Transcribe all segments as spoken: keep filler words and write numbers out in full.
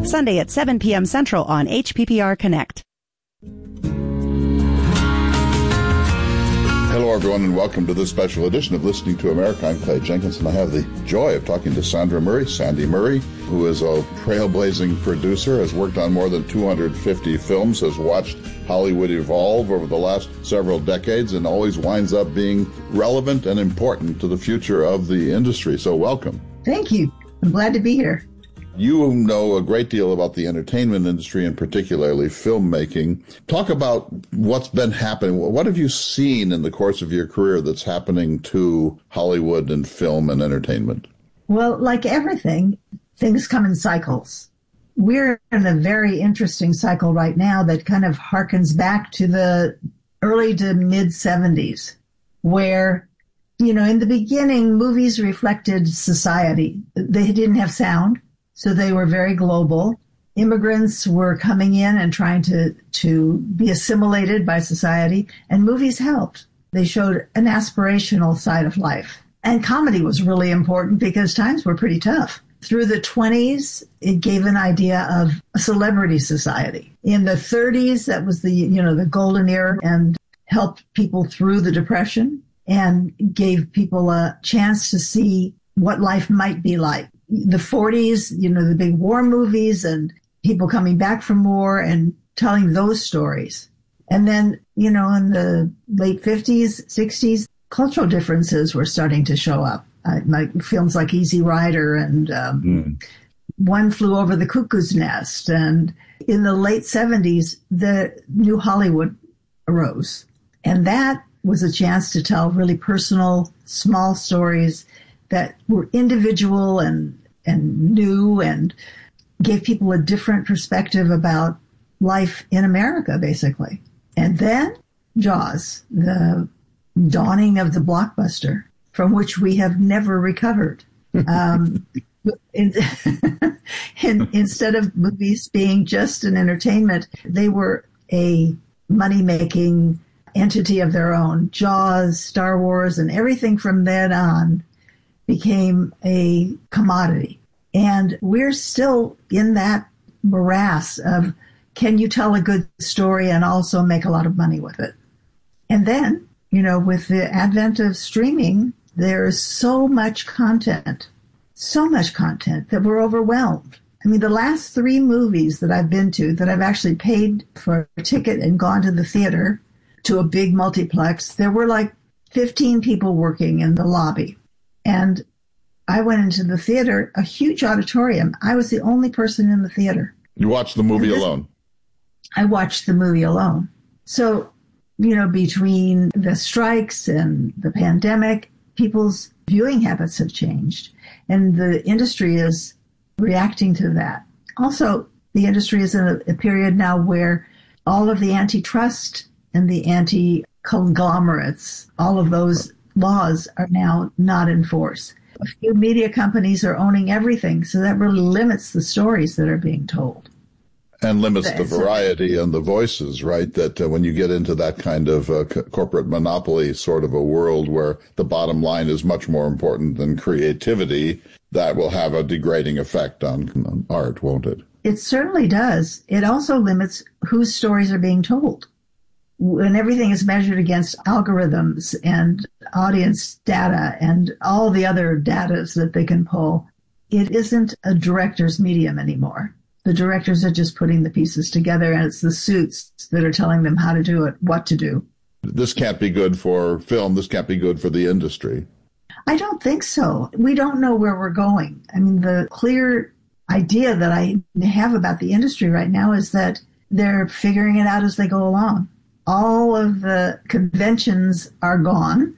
Sunday at seven p.m. Central on H P P R Connect. Hello, everyone, and welcome to this special edition of Listening to America. I'm Clay Jenkins, and I have the joy of talking to Sandra Murray, Sandy Murray, who is a trailblazing producer, has worked on more than two hundred fifty films, has watched Hollywood evolve over the last several decades, and always winds up being relevant and important to the future of the industry. So welcome. Thank you. I'm glad to be here. You know a great deal about the entertainment industry and particularly filmmaking. Talk about what's been happening. What have you seen in the course of your career that's happening to Hollywood and film and entertainment? Well, like everything, things come in cycles. We're in a very interesting cycle right now that kind of harkens back to the early to mid seventies, where, you know, in the beginning, movies reflected society. They didn't have sound. So they were very global. Immigrants were coming in and trying to, to be assimilated by society, and movies helped. They showed an aspirational side of life. And comedy was really important because times were pretty tough. Through the twenties, it gave an idea of a celebrity society. In the thirties, that was the, you know, the golden era and helped people through the Depression and gave people a chance to see what life might be like. The forties, you know, the big war movies and people coming back from war and telling those stories. And then, you know, in the late fifties, sixties, cultural differences were starting to show up. Uh, like films like Easy Rider and um, mm. One Flew Over the Cuckoo's Nest. And in the late seventies, the new Hollywood arose. And that was a chance to tell really personal, small stories that were individual and, and new and gave people a different perspective about life in America, basically. And then Jaws, the dawning of the blockbuster, from which we have never recovered. Um, in, in, instead of movies being just an entertainment, they were a money-making entity of their own. Jaws, Star Wars, and everything from then on became a commodity. And we're still in that morass of, can you tell a good story and also make a lot of money with it? And then, you know, with the advent of streaming, there is so much content, so much content that we're overwhelmed. I mean, the last three movies that I've been to, that I've actually paid for a ticket and gone to the theater, to a big multiplex, there were like fifteen people working in the lobby. And I went into the theater, a huge auditorium. I was the only person in the theater. You watched the movie this, alone? I watched the movie alone. So, you know, between the strikes and the pandemic, people's viewing habits have changed. And the industry is reacting to that. Also, the industry is in a, a period now where all of the antitrust and the anti-conglomerates, all of those laws are now not in force. A few media companies are owning everything, so that really limits the stories that are being told. And limits the variety and the voices, right? That uh, when you get into that kind of uh, c- corporate monopoly sort of a world where the bottom line is much more important than creativity, that will have a degrading effect on, on art, won't it? It certainly does. It also limits whose stories are being told. When everything is measured against algorithms and audience data and all the other data that they can pull, it isn't a director's medium anymore. The directors are just putting the pieces together, and it's the suits that are telling them how to do it, what to do. This can't be good for film. This can't be good for the industry. I don't think so. We don't know where we're going. I mean, the clear idea that I have about the industry right now is that they're figuring it out as they go along. All of the conventions are gone,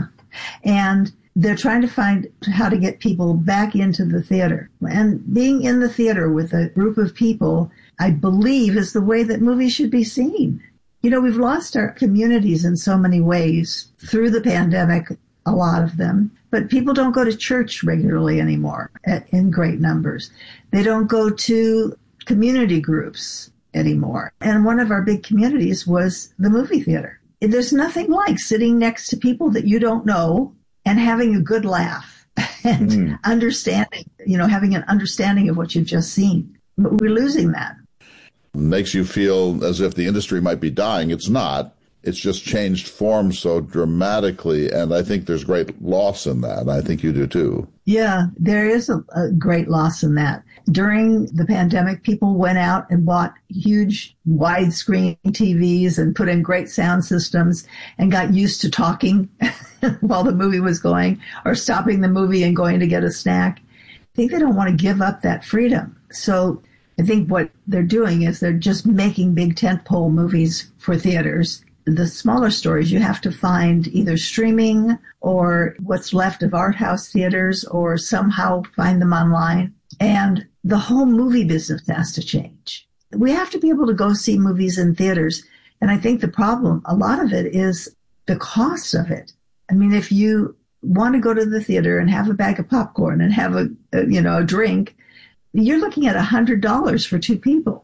and they're trying to find how to get people back into the theater. And being in the theater with a group of people, I believe, is the way that movies should be seen. You know, we've lost our communities in so many ways through the pandemic, a lot of them. But people don't go to church regularly anymore in great numbers. They don't go to community groups anymore. And one of our big communities was the movie theater. There's nothing like sitting next to people that you don't know and having a good laugh and mm. understanding, you know, having an understanding of what you've just seen. But we're losing that. Makes you feel as if the industry might be dying. It's not. It's just changed form so dramatically, and I think there's great loss in that. I think you do too. Yeah, there is a, a great loss in that. During the pandemic, people went out and bought huge widescreen T Vs and put in great sound systems and got used to talking while the movie was going, or stopping the movie and going to get a snack. I think they don't want to give up that freedom. So I think what they're doing is they're just making big tentpole movies for theaters. The smaller stories you have to find either streaming or what's left of art house theaters, or somehow find them online. And the whole movie business has to change. We have to be able to go see movies in theaters. And I think the problem, a lot of it, is the cost of it. I mean, if you want to go to the theater and have a bag of popcorn and have a, a you know, a drink, you're looking at one hundred dollars for two people.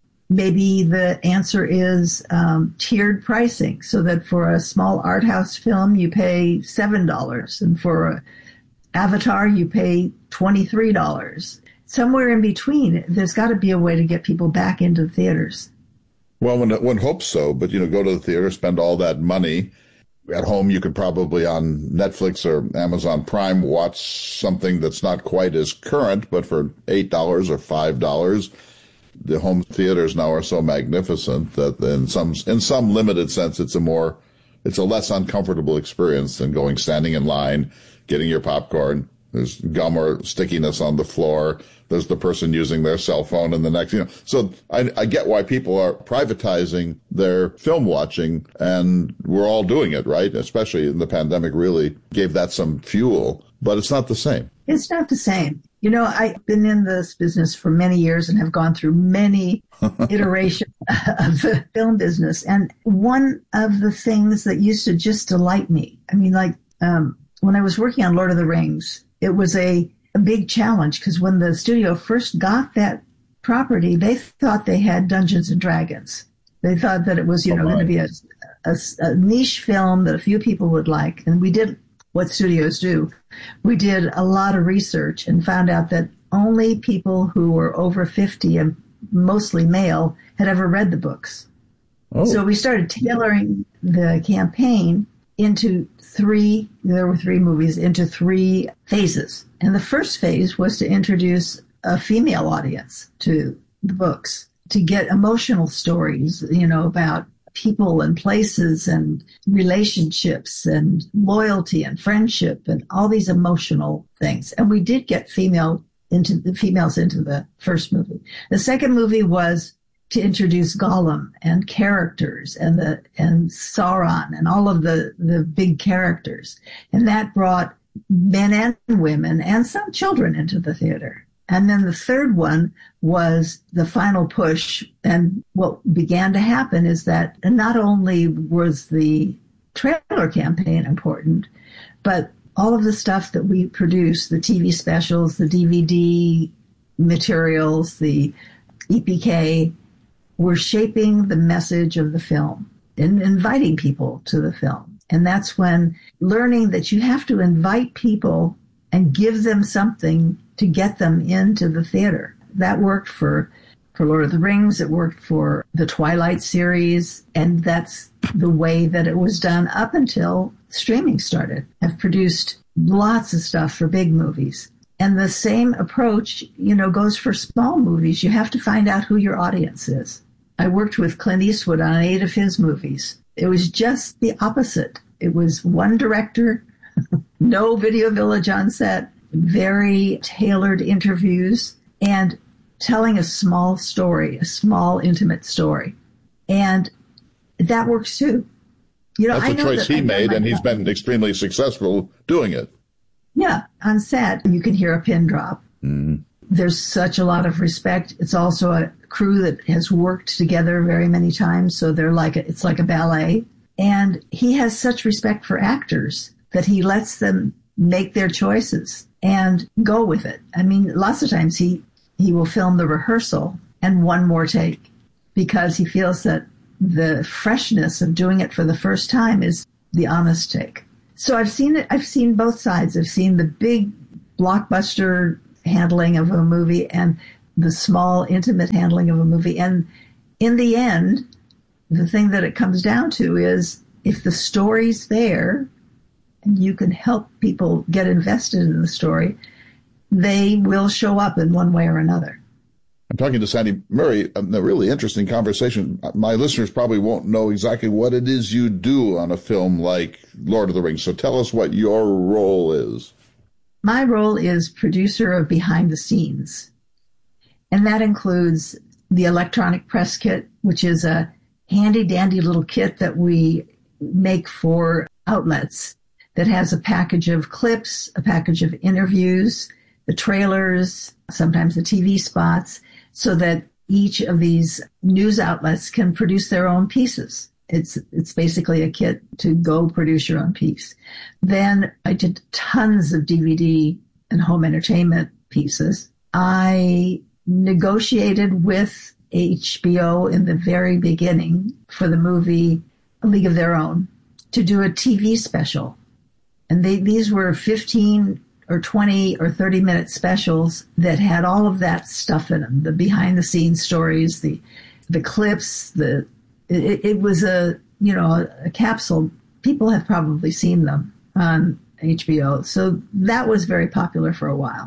Maybe the answer is um, tiered pricing, so that for a small art house film, you pay seven dollars, and for a Avatar, you pay twenty-three dollars. Somewhere in between, there's got to be a way to get people back into the theaters. Well, one, one hopes so, but, you know, go to the theater, spend all that money. At home, you could probably on Netflix or Amazon Prime watch something that's not quite as current, but for eight dollars or five dollars. The home theaters now are so magnificent that in some in some limited sense, it's a more, it's a less uncomfortable experience than going standing in line, getting your popcorn. There's gum or stickiness on the floor. There's the person using their cell phone and the next, you know. So I, I get why people are privatizing their film watching, and we're all doing it, right? Especially in the pandemic really gave that some fuel, but it's not the same. It's not the same. You know, I've been in this business for many years and have gone through many iterations of the film business. And one of the things that used to just delight me, I mean, like um, when I was working on Lord of the Rings, it was a, a big challenge, because when the studio first got that property, they thought they had Dungeons and Dragons. They thought that it was, you know, oh, going to be a, a, a niche film that a few people would like. And we did what studios do. We did a lot of research and found out that only people who were over fifty and mostly male had ever read the books. Oh. So we started tailoring the campaign into three, there were three movies, into three phases. And the first phase was to introduce a female audience to the books, to get emotional stories, you know, about people and places and relationships and loyalty and friendship and all these emotional things. And we did get female into the females into the first movie. The second movie was to introduce Gollum and characters and the and Sauron and all of the, the big characters. And that brought men and women and some children into the theater. And then the third one was the final push. And what began to happen is that not only was the trailer campaign important, but all of the stuff that we produce, the T V specials, the D V D materials, the E P K, were shaping the message of the film and inviting people to the film. And that's when learning that you have to invite people and give them something to get them into the theater. That worked for, for Lord of the Rings. It worked for the Twilight series. And that's the way that it was done up until streaming started. I've produced lots of stuff for big movies. And the same approach, you know, goes for small movies. You have to find out who your audience is. I worked with Clint Eastwood on eight of his movies. It was just the opposite. It was one director, no Video Village on set, very tailored interviews, and telling a small story, a small, intimate story. And that works too. You know, That's I a know choice that he made, and job. he's been extremely successful doing it. Yeah, on set, you can hear a pin drop. Mm-hmm. There's such a lot of respect. It's also a crew that has worked together very many times, so they're like a, it's like a ballet. And he has such respect for actors that he lets them make their choices and go with it. I mean, lots of times he, he will film the rehearsal and one more take because he feels that the freshness of doing it for the first time is the honest take. So I've seen it. I've seen both sides. I've seen the big blockbuster handling of a movie and the small, intimate handling of a movie. And in the end, the thing that it comes down to is if the story's there and you can help people get invested in the story, they will show up in one way or another. I'm talking to Sandy Murray, a really interesting conversation. My listeners probably won't know exactly what it is you do on a film like Lord of the Rings. So tell us what your role is. My role is producer of behind the scenes. And that includes the electronic press kit, which is a handy dandy little kit that we make for outlets that has a package of clips, a package of interviews, the trailers, sometimes the T V spots, so that each of these news outlets can produce their own pieces. It's it's basically a kit to go produce your own piece. Then I did tons of D V D and home entertainment pieces. I negotiated with H B O in the very beginning for the movie A League of Their Own to do a T V special. And they, these were fifteen or twenty or thirty minute specials that had all of that stuff in them, the behind the scenes stories, the the clips, the it, it was a, you know, a, a capsule. People have probably seen them on H B O. So that was very popular for a while.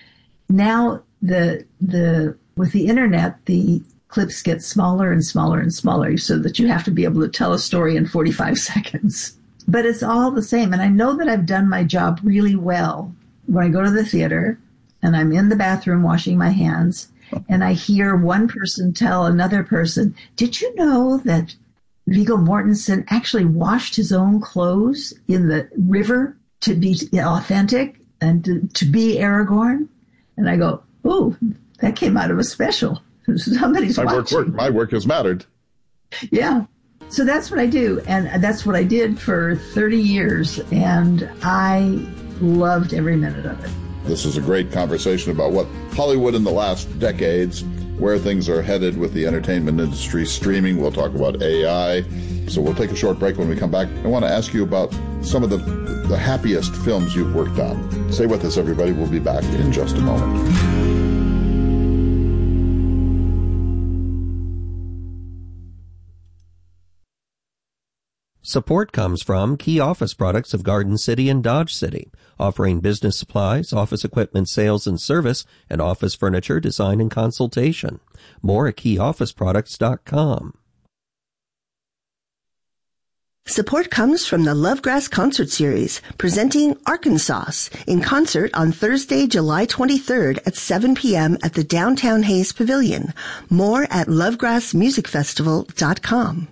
Now the the with the internet, the clips get smaller and smaller and smaller so that you have to be able to tell a story in forty-five seconds. But it's all the same. And I know that I've done my job really well when I go to the theater and I'm in the bathroom washing my hands and I hear one person tell another person, did you know that Viggo Mortensen actually washed his own clothes in the river to be authentic and to, to be Aragorn? And I go, oh, that came out of a special. Somebody's my watching. Work, work, my work has mattered. Yeah. So that's what I do. And that's what I did for thirty years. And I loved every minute of it. This is a great conversation about what Hollywood in the last decades, where things are headed with the entertainment industry, streaming. We'll talk about A I. So we'll take a short break. When we come back, I want to ask you about some of the, the happiest films you've worked on. Stay with us, everybody. We'll be back in just a moment. Support comes from Key Office Products of Garden City and Dodge City, offering business supplies, office equipment sales and service, and office furniture design and consultation. More at key office products dot com. Support comes from the Lovegrass Concert Series, presenting Arkansas in concert on Thursday, July twenty-third at seven p.m. at the Downtown Hayes Pavilion. More at lovegrass music festival dot com.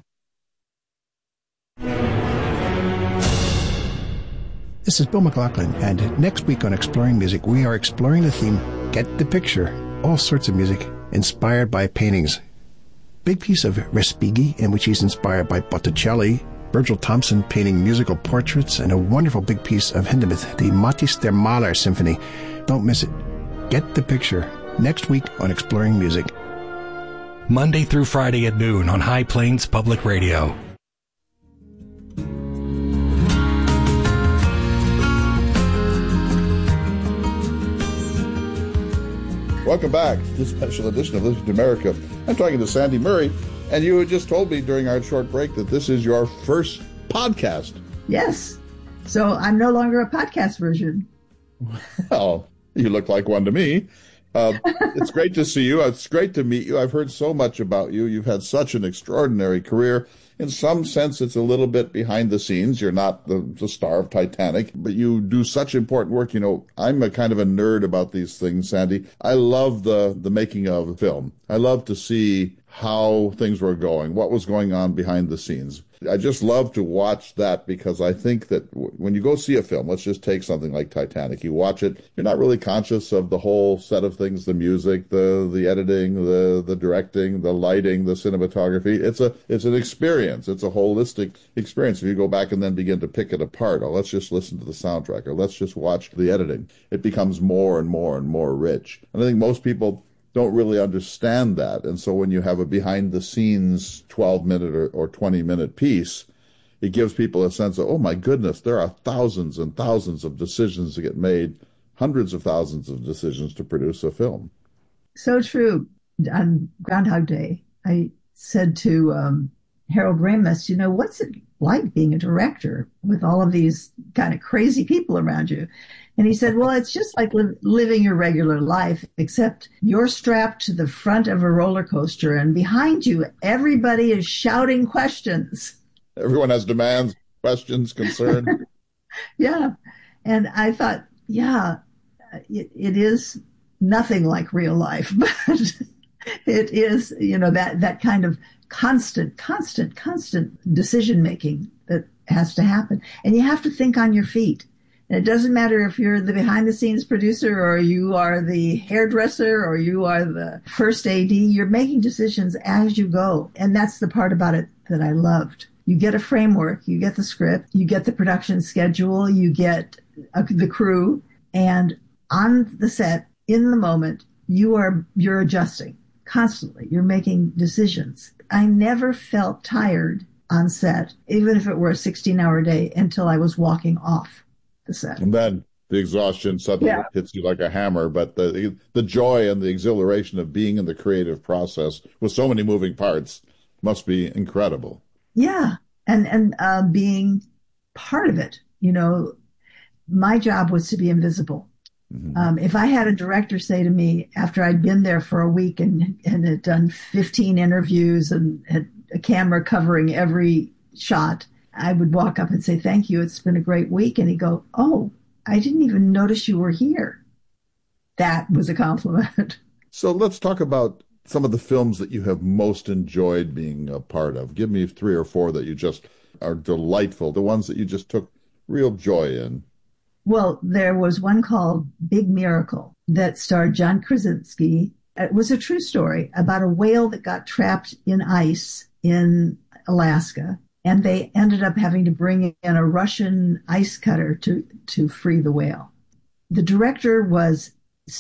This is Bill McLaughlin, and next week on Exploring Music, we are exploring the theme, Get the Picture. All sorts of music inspired by paintings. Big piece of Respighi, in which he's inspired by Botticelli, Virgil Thompson painting musical portraits, and a wonderful big piece of Hindemith, the Matthäus der Maler Symphony. Don't miss it. Get the Picture, next week on Exploring Music. Monday through Friday at noon on High Plains Public Radio. Welcome back to this special edition of Listening to America. I'm talking to Sandy Murray, and you had just told me during our short break that this is your first podcast. Yes. So I'm no longer a podcast version. Well, you look like one to me. Uh, it's great to see you. It's great to meet you. I've heard so much about you. You've had such an extraordinary career. In some sense, it's a little bit behind the scenes. You're not the, the star of Titanic, but you do such important work. You know, I'm a kind of a nerd about these things, Sandy. I love the, the making of film. I love to see how things were going, what was going on behind the scenes. I just love to watch that because I think that w- when you go see a film, let's just take something like Titanic, you watch it, you're not really conscious of the whole set of things, the music, the the editing, the the directing, the lighting, the cinematography. It's a it's an experience. It's a holistic experience. If you go back and then begin to pick it apart, or let's just listen to the soundtrack, or let's just watch the editing, it becomes more and more and more rich. And I think most people don't really understand that. And so when you have a behind-the-scenes twelve-minute or, or twenty-minute piece, it gives people a sense of, oh, my goodness, there are thousands and thousands of decisions that get made, hundreds of thousands of decisions to produce a film. So true. On Groundhog Day, I said to um, Harold Ramis, you know, what's it like being a director with all of these kind of crazy people around you? And he said, well, it's just like li- living your regular life, except you're strapped to the front of a roller coaster, and behind you, everybody is shouting questions. Everyone has demands, questions, concerns. Yeah. And I thought, yeah, it, it is nothing like real life, but it is, you know, that, that kind of constant, constant, constant decision making that has to happen. And you have to think on your feet. And it doesn't matter if you're the behind the scenes producer or you are the hairdresser or you are the first A D, you're making decisions as you go. And that's the part about it that I loved. You get a framework, you get the script, you get the production schedule, you get uh, the crew, and on the set, in the moment, you are, you're adjusting constantly. You're making decisions. I never felt tired on set, even if it were a sixteen hour day, until I was walking off the set. And then the exhaustion suddenly yeah. hits you like a hammer, but the the joy and the exhilaration of being in the creative process with so many moving parts must be incredible. Yeah, and, and uh, being part of it. You know, my job was to be invisible. Mm-hmm. Um, if I had a director say to me after I'd been there for a week and, and had done fifteen interviews and had a camera covering every shot, I would walk up and say, thank you, it's been a great week. And he'd go, oh, I didn't even notice you were here. That was a compliment. So let's talk about some of the films that you have most enjoyed being a part of. Give me three or four that you just are delightful, the ones that you just took real joy in. Well, there was one called Big Miracle that starred John Krasinski. It was a true story about a whale that got trapped in ice in Alaska, and they ended up having to bring in a Russian ice cutter to, to free the whale. The director was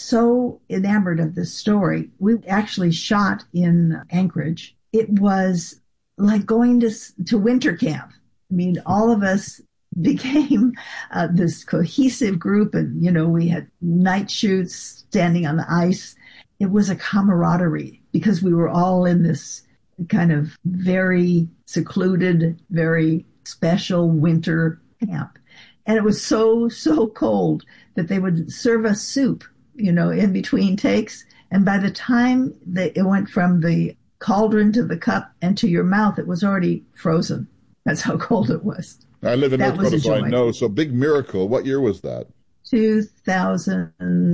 so enamored of this story. We actually shot in Anchorage. It was like going to, to winter camp. I mean, all of us became uh, this cohesive group, and, you know, we had night shoots standing on the ice. It was a camaraderie because we were all in this kind of very secluded, very special winter camp. And it was so, so cold that they would serve us soup, you know, in between takes. And by the time that it went from the cauldron to the cup and to your mouth, it was already frozen. That's how cold it was. I live in North Dakota, so I know. So Big Miracle, what year was that? two thousand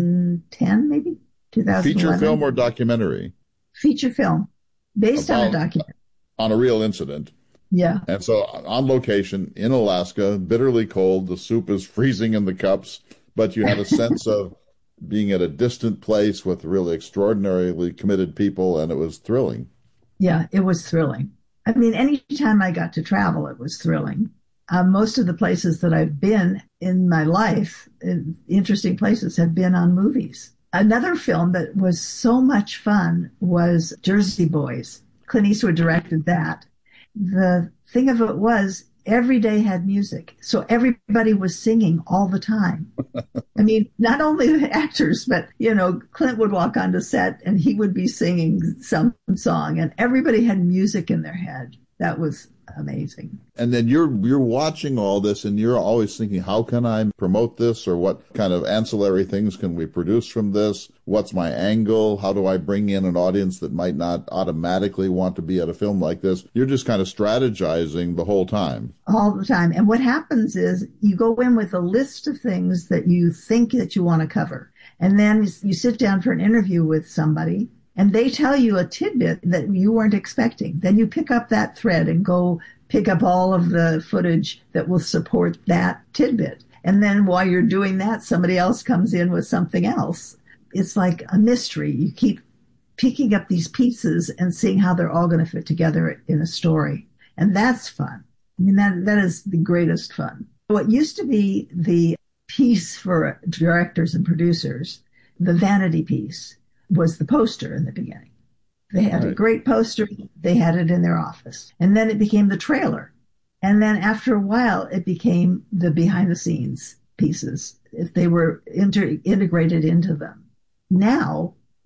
ten, maybe? two thousand eleven. Feature film or documentary? Feature film, based About, on a documentary. On a real incident. Yeah. And so on location in Alaska, bitterly cold, the soup is freezing in the cups, but you have a sense of being at a distant place with really extraordinarily committed people, and it was thrilling. Yeah, it was thrilling. I mean, any time I got to travel, it was thrilling. Uh, most of the places that I've been in my life, in interesting places, have been on movies. Another film that was so much fun was Jersey Boys. Clint Eastwood directed that. The thing of it was, every day had music. So everybody was singing all the time. I mean, not only the actors, but, you know, Clint would walk onto set and he would be singing some song, and everybody had music in their head. That was amazing. And then you're you're watching all this and you're always thinking, how can I promote this, or what kind of ancillary things can we produce from this? What's my angle? How do I bring in an audience that might not automatically want to be at a film like this? You're just kind of strategizing the whole time. All the time. And what happens is you go in with a list of things that you think that you want to cover. And then you sit down for an interview with somebody, and they tell you a tidbit that you weren't expecting. Then you pick up that thread and go pick up all of the footage that will support that tidbit. And then while you're doing that, somebody else comes in with something else. It's like a mystery. You keep picking up these pieces and seeing how they're all going to fit together in a story. And that's fun. I mean, that that is the greatest fun. What used to be the piece for directors and producers, the vanity piece, was the poster in the beginning. They had right. a great poster. They had it in their office. And then it became the trailer. And then after a while, it became the behind the scenes pieces, if they were inter- integrated into them. Now,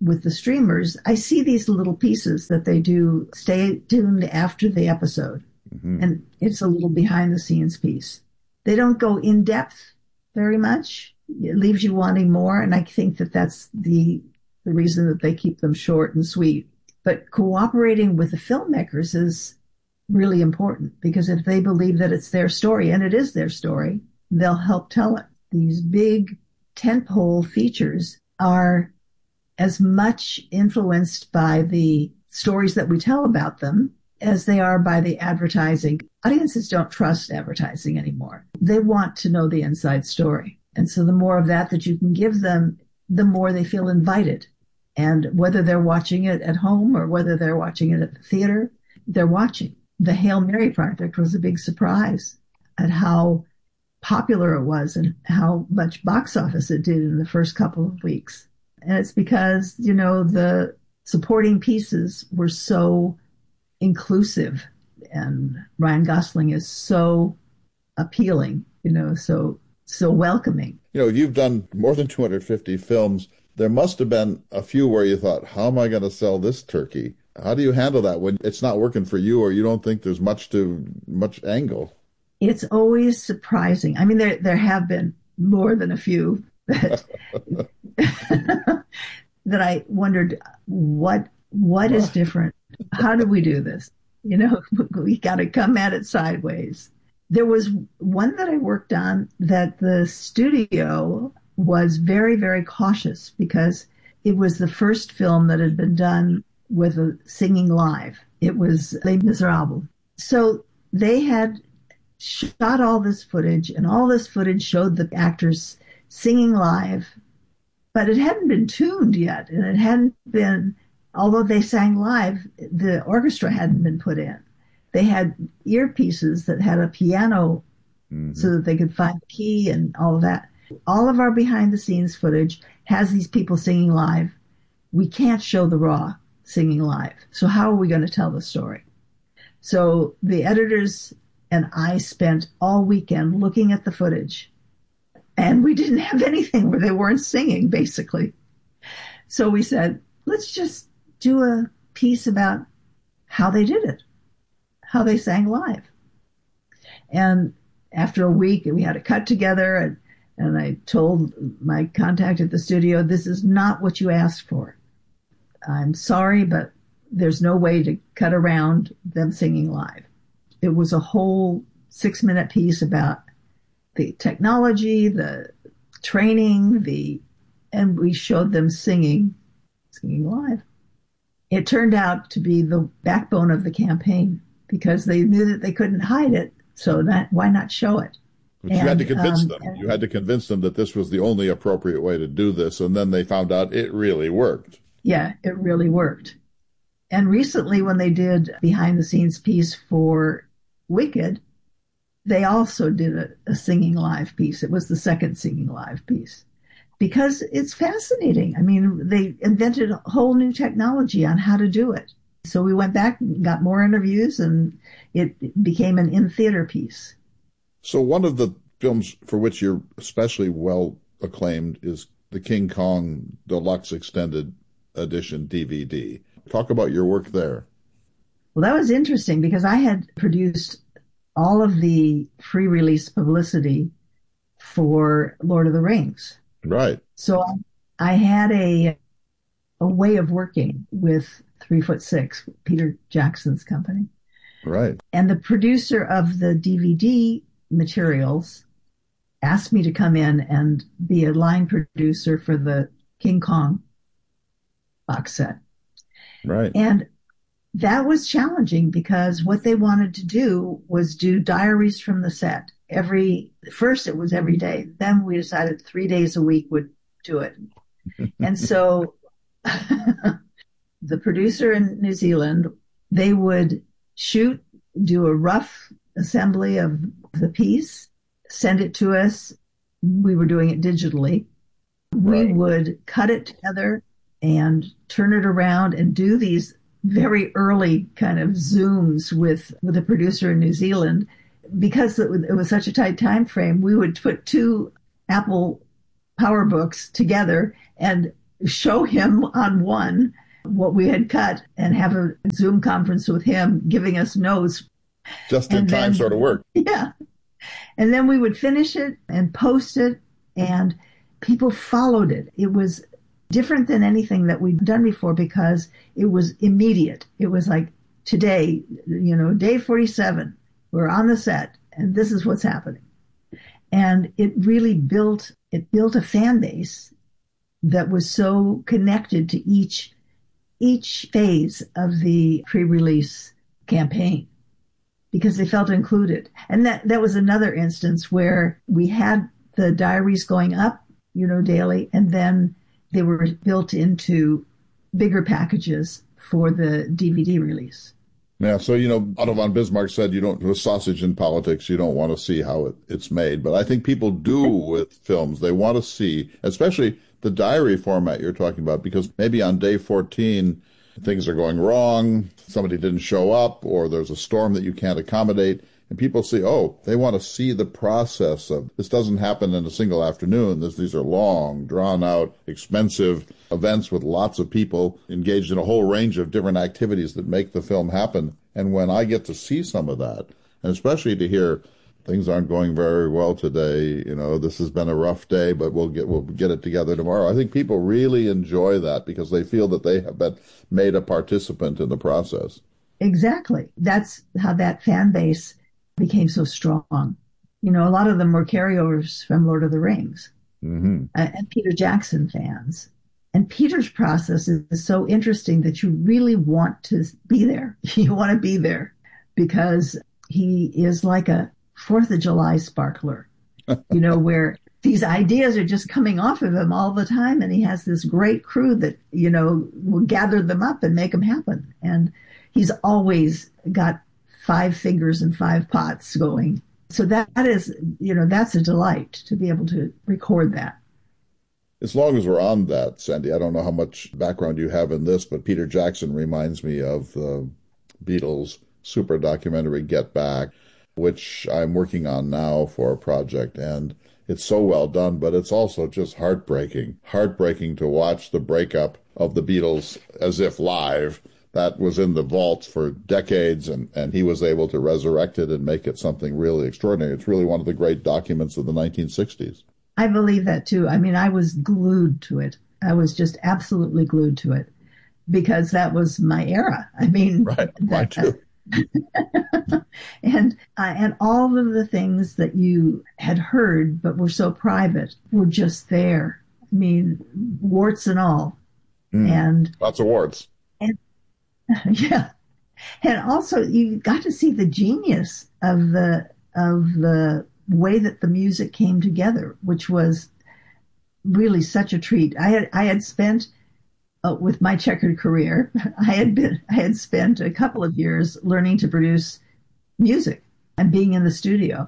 with the streamers, I see these little pieces that they do stay tuned after the episode. Mm-hmm. And it's a little behind the scenes piece. They don't go in depth very much. It leaves you wanting more. And I think that that's the, the reason that they keep them short and sweet. But cooperating with the filmmakers is really important, because if they believe that it's their story, and it is their story, they'll help tell it. These big tentpole features are as much influenced by the stories that we tell about them as they are by the advertising. Audiences don't trust advertising anymore. They want to know the inside story. And so the more of that that you can give them, the more they feel invited. And whether they're watching it at home or whether they're watching it at the theater, they're watching. The Hail Mary Project was a big surprise at how popular it was and how much box office it did in the first couple of weeks. And it's because, you know, the supporting pieces were so inclusive, and Ryan Gosling is so appealing, you know, so, so welcoming. You know, you've done more than two hundred fifty films. There must have been a few where you thought, how am I going to sell this turkey? How do you handle that when it's not working for you, or you don't think there's much to much angle? It's always surprising. I mean, there there have been more than a few that that I wondered what what is different. How do we do this? You know, we got to come at it sideways. There was one that I worked on that the studio was very, very cautious, because it was the first film that had been done with a singing live. It was Les Miserables. So they had shot all this footage, and all this footage showed the actors singing live, but it hadn't been tuned yet, and it hadn't been, although they sang live, the orchestra hadn't been put in. They had earpieces that had a piano mm-hmm. so that they could find the key and all of that. All of our behind-the-scenes footage has these people singing live. We can't show the raw singing live. So how are we going to tell the story? So the editors and I spent all weekend looking at the footage, and we didn't have anything where they weren't singing, basically. So we said, let's just do a piece about how they did it, how they sang live. And after a week, we had a cut together, and, and I told my contact at the studio, this is not what you asked for. I'm sorry, but there's no way to cut around them singing live. It was a whole six-minute piece about the technology, the training, the, and we showed them singing, singing live. It turned out to be the backbone of the campaign, because they knew that they couldn't hide it, so that why not show it? But and, you had to convince um, them. You had to convince them that this was the only appropriate way to do this, and then they found out it really worked. Yeah, it really worked. And recently, when they did behind-the-scenes piece for Wicked, they also did a, a singing live piece. It was the second singing live piece, because it's fascinating. I mean, they invented a whole new technology on how to do it. So we went back and got more interviews, and it became an in-theater piece. So one of the films for which you're especially well acclaimed is the King Kong Deluxe Extended Edition D V D. Talk about your work there. Well, that was interesting, because I had produced all of the free release publicity for Lord of the Rings. Right. So I had a a way of working with Three Foot Six, Peter Jackson's company. Right. And the producer of the D V D materials asked me to come in and be a line producer for the King Kong box set. Right. And that was challenging, because what they wanted to do was do diaries from the set. Every, first it was every day. Then we decided three days a week would do it. And so the producer in New Zealand, they would shoot, do a rough assembly of the piece, send it to us. We were doing it digitally. We right. would cut it together and turn it around and do these very early kind of Zooms with, with a producer in New Zealand. Because it was, it was such a tight time frame, we would put two Apple PowerBooks together and show him on one what we had cut and have a Zoom conference with him giving us notes. Just in time sort of work. Yeah. And then we would finish it and post it, and people followed it. It was different than anything that we'd done before because it was immediate. It was like, today, you know, day forty-seven, we're on the set, and this is what's happening. And it really built, it built a fan base that was so connected to each, each phase of the pre-release campaign because they felt included. And that, that was another instance where we had the diaries going up, you know, daily, and then they were built into bigger packages for the D V D release. Yeah, so, you know, Otto von Bismarck said you don't, with sausage in politics, you don't want to see how it, it's made. But I think people do with films. They want to see, especially the diary format you're talking about, because maybe on day fourteen, things are going wrong, somebody didn't show up, or there's a storm that you can't accommodate. And people see, oh, they want to see the process of this. Doesn't happen in a single afternoon. This, these are long, drawn-out, expensive events with lots of people engaged in a whole range of different activities that make the film happen. And when I get to see some of that, and especially to hear things aren't going very well today, you know, this has been a rough day, but we'll get we'll get it together tomorrow. I think people really enjoy that because they feel that they have been made a participant in the process. Exactly. That's how that fan base became so strong. You know, a lot of them were carryovers from Lord of the Rings mm-hmm. uh, and Peter Jackson fans. And Peter's process is, is so interesting that you really want to be there. You want to be there because he is like a Fourth of July sparkler, you know, where these ideas are just coming off of him all the time. And he has this great crew that, you know, will gather them up and make them happen. And he's always got five fingers and five pots going. So that is, you know, that's a delight to be able to record that. As long as we're on that, Sandy, I don't know how much background you have in this, but Peter Jackson reminds me of the Beatles super documentary Get Back, which I'm working on now for a project. And it's so well done, but it's also just heartbreaking. Heartbreaking to watch the breakup of the Beatles as if live. That was in the vaults for decades, and, and he was able to resurrect it and make it something really extraordinary. It's really one of the great documents of the nineteen sixties. I believe that, too. I mean, I was glued to it. I was just absolutely glued to it because that was my era. I mean, right, mine too. and uh, and all of the things that you had heard but were so private were just there. I mean, warts and all. Mm, and lots of warts. And yeah, and also you got to see the genius of the of the way that the music came together, which was really such a treat. I had I had spent uh, with my checkered career, I had been I had spent a couple of years learning to produce music and being in the studio.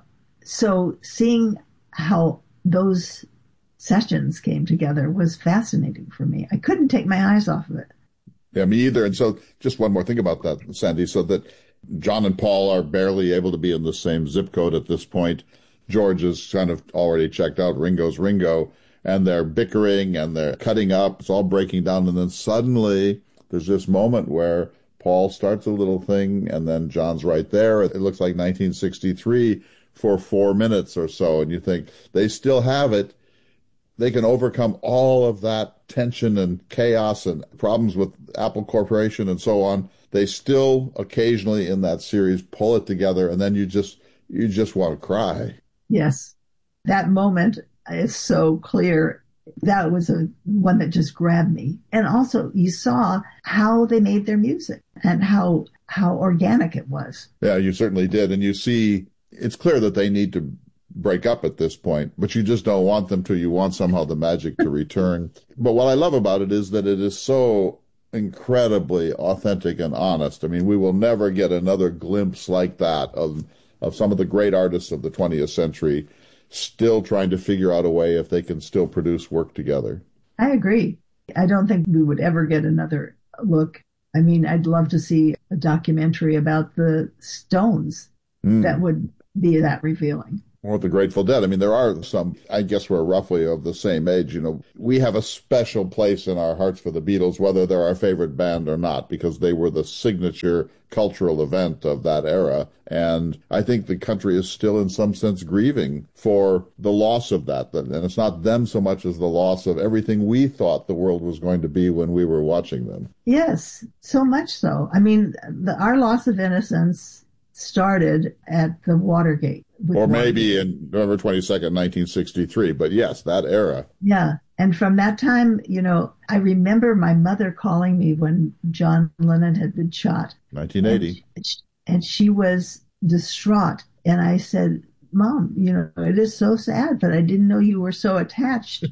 So seeing how those sessions came together was fascinating for me. I couldn't take my eyes off of it. Yeah, me either. And so just one more thing about that, Sandy, so that John and Paul are barely able to be in the same zip code at this point. George is kind of already checked out. Ringo's Ringo. And they're bickering and they're cutting up. It's all breaking down. And then suddenly there's this moment where Paul starts a little thing and then John's right there. It looks like nineteen sixty-three for four minutes or so. And you think they still have it. They can overcome all of that tension and chaos and problems with Apple Corporation and so on. They still occasionally in that series pull it together, and then you just you just want to cry. Yes, that moment is so clear. That was a one that just grabbed me. And also you saw how they made their music and how how organic it was. Yeah, you certainly did. And you see, it's clear that they need to break up at this point, but you just don't want them to. You want somehow the magic to return. But what I love about it is that it is so incredibly authentic and honest. I mean, we will never get another glimpse like that of of some of the great artists of the twentieth century still trying to figure out a way if they can still produce work together. I agree. I don't think we would ever get another look. I mean, I'd love to see a documentary about the Stones mm. that would be that revealing. Or the Grateful Dead. I mean, there are some, I guess we're roughly of the same age. You know, we have a special place in our hearts for the Beatles, whether they're our favorite band or not, because they were the signature cultural event of that era. And I think the country is still in some sense grieving for the loss of that. And it's not them so much as the loss of everything we thought the world was going to be when we were watching them. Yes, so much so. I mean, the, our loss of innocence started at the Watergate. Or maybe in November twenty-second, nineteen sixty-three. But yes, that era. Yeah. And from that time, you know, I remember my mother calling me when John Lennon had been shot. nineteen eighty. And she, and she was distraught. And I said, Mom, you know, it is so sad, but I didn't know you were so attached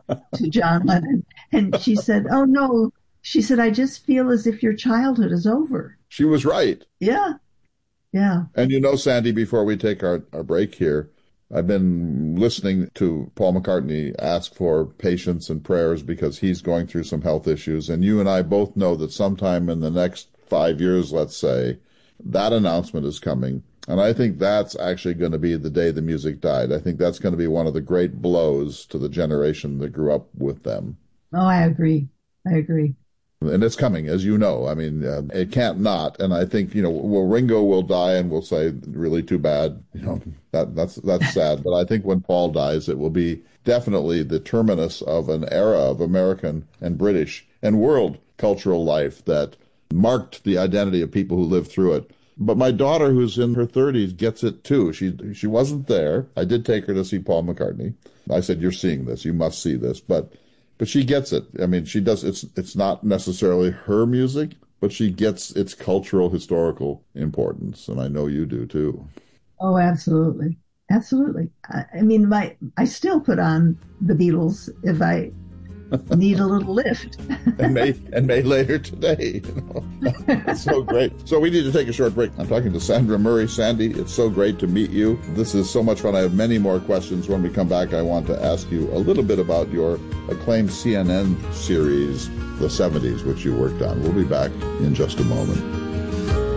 to John Lennon. And she said, oh, no. She said, I just feel as if your childhood is over. She was right. Yeah. Yeah. And you know, Sandy, before we take our, our break here, I've been listening to Paul McCartney ask for patience and prayers because he's going through some health issues. And you and I both know that sometime in the next five years, let's say, that announcement is coming. And I think that's actually going to be the day the music died. I think that's going to be one of the great blows to the generation that grew up with them. Oh, I agree. I agree. And it's coming, as you know. I mean, uh, it can't not. And I think, you know, well, Ringo will die and we'll say, really too bad. You know, that that's that's sad. But I think when Paul dies, it will be definitely the terminus of an era of American and British and world cultural life that marked the identity of people who lived through it. But my daughter, who's in her thirties, gets it too. She she wasn't there. I did take her to see Paul McCartney. I said, you're seeing this. You must see this. But But she gets it. I mean, she does. It's it's not necessarily her music, but she gets its cultural, historical importance, and I know you do too. Oh, absolutely, absolutely. I, I mean, my I still put on the Beatles if I need a little lift. and may and may later today. You know? It's so great. So we need to take a short break. I'm talking to Sandra Murray. Sandy, it's so great to meet you. This is so much fun. I have many more questions. When we come back, I want to ask you a little bit about your acclaimed C N N series, The seventies, which you worked on. We'll be back in just a moment.